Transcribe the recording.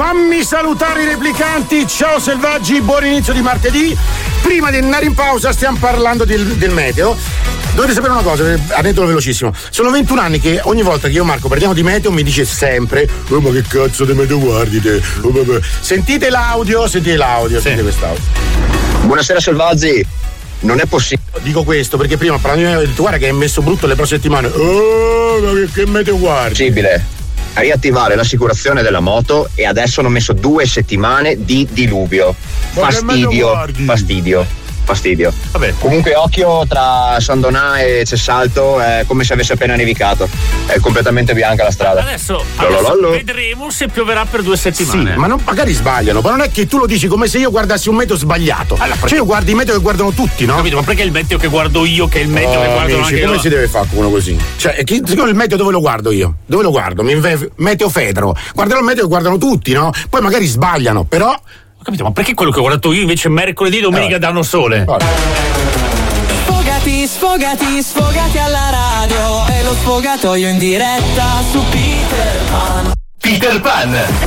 Fammi salutare i replicanti. Ciao selvaggi, buon inizio di martedì. Prima di andare in pausa stiamo parlando del meteo. Dovete sapere una cosa, aneddoto velocissimo. Sono 21 anni che ogni volta che io e Marco parliamo di meteo mi dice sempre: oh, ma che cazzo di meteo guardi te? Sentite l'audio, sì. Sentite quest'audio. Buonasera selvaggi. Non è possibile. Dico questo perché prima parlando di guarda che hai messo brutto le prossime settimane. Oh, ma che meteo guardi? Possibile riattivare l'assicurazione della moto e adesso hanno messo 2 settimane di diluvio. Fastidio. Vabbè. Comunque occhio, tra San Donà e Cessalto è come se avesse appena nevicato. È completamente bianca la strada. Adesso vedremo se pioverà per 2 settimane. Sì, ma magari sbagliano, ma non è che tu lo dici come se io guardassi un meteo sbagliato. Allora, cioè io guardi il meteo che guardano tutti, no? Capito, ma perché il meteo che guardo io che è il meteo che guardano amici, anche come loro? si deve fare con uno così? Cioè, il meteo dove lo guardo io? Dove lo guardo? Meteo Fedro. Guarderò il meteo che guardano tutti, no? Poi magari sbagliano, però. Ho capito, ma perché quello che ho guardato io invece mercoledì e domenica danno sole? Sfogati alla radio. E lo sfogatoio in diretta su Peter Pan. Peter Pan,